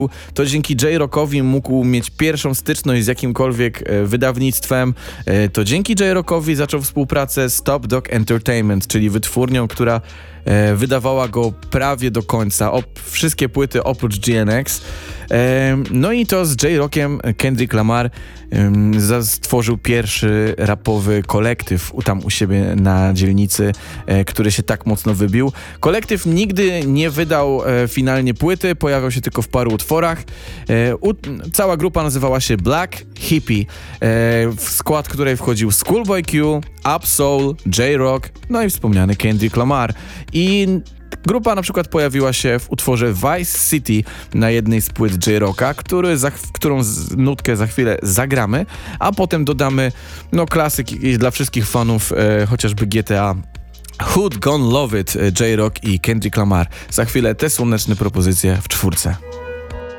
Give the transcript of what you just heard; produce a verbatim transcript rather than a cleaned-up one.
To dzięki J-Rockowi mógł mieć pierwszą styczność z jakimkolwiek e, wydawnictwem. E, to dzięki J-Rockowi zaczął współpracę z Top Dog Entertainment, czyli wytwórnią, która e, wydawała go prawie do końca. Op- wszystkie płyty oprócz G N X. E, no i to z J-Rockiem Kendrick Lamar e, stworzył pierwszy rapowy kolektyw u, tam u siebie na dzielnicy, e, który się tak mocno wybił. Kolektyw nigdy nie wydał e, finalnie płyty, pojawiał się tylko w paru utworach. E, u, cała grupa nazywała się Black Hippie, e, w skład której wchodził Schoolboy Q, Ab-Soul, J-Rock, no i wspomniany Kendrick Lamar. I grupa na przykład pojawiła się w utworze Vice City na jednej z płyt J-Rocka, który za, którą z, nutkę za chwilę zagramy, a potem dodamy no klasyk dla wszystkich fanów e, chociażby G T A. Who'd Gonna Love It, J-Rock i Kendrick Lamar. Za chwilę te słoneczne propozycje w czwórce.